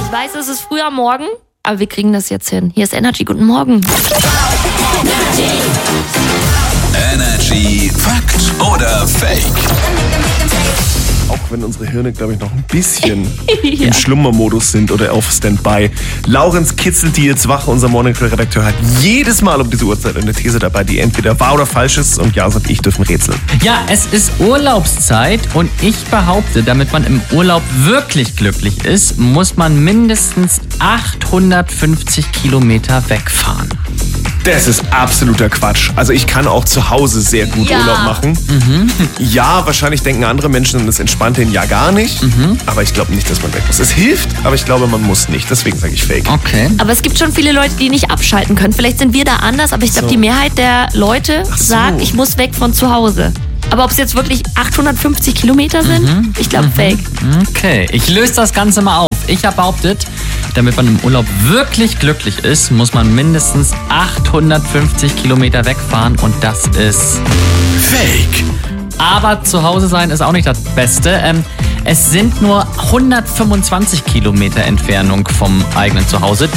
Ich weiß, es ist früh am Morgen, aber wir kriegen das jetzt hin. Hier ist Energy. Guten Morgen. Energy Fakt oder Fake? Auch wenn unsere Hirne, glaube ich, noch ein bisschen im Schlummermodus sind oder auf Standby. Laurenz kitzelt die jetzt wach. Unser Morning-Redakteur hat jedes Mal um diese Uhrzeit eine These dabei, die entweder wahr oder falsch ist. Und Jas und ich dürfen rätseln. Ja, es ist Urlaubszeit und ich behaupte, damit man im Urlaub wirklich glücklich ist, muss man mindestens 850 Kilometer wegfahren. Das ist absoluter Quatsch. Also ich kann auch zu Hause sehr gut Urlaub machen. Ja, wahrscheinlich denken andere Menschen an das Entspannte ja gar nicht. Aber ich glaube nicht, dass man weg muss. Es hilft, aber ich glaube, man muss nicht. Deswegen sage ich Fake. Okay. Aber es gibt schon viele Leute, die nicht abschalten können. Vielleicht sind wir da anders, aber ich glaube, die Mehrheit der Leute sagt, ich muss weg von zu Hause. Aber ob es jetzt wirklich 850 Kilometer sind? Ich glaube, Fake. Okay, ich löse das Ganze mal auf. Ich habe behauptet, damit man im Urlaub wirklich glücklich ist, muss man mindestens 850 Kilometer wegfahren und das ist Fake. Aber zu Hause sein ist auch nicht das Beste. Es sind nur 125 Kilometer Entfernung vom eigenen Zuhause.